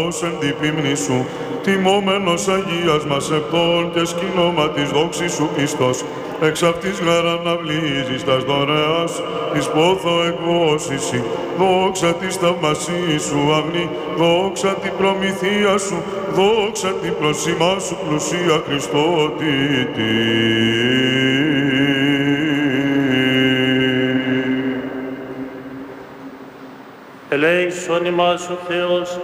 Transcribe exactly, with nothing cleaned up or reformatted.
Ως εν τη πίμνη σου, τιμόμενος Αγίας μας επτών και σκηνώμα της δόξης σου πιστός, εξ αυτής γάρα αναβλύζεις τας δωρεάς, εις πόθο εκβόσηση, δόξα τη θαυμασή σου αγνή, δόξα την προμηθεία σου, δόξα την προσήμά σου πλουσία Χριστότητη. Ελέησον ημάς ο Θεός,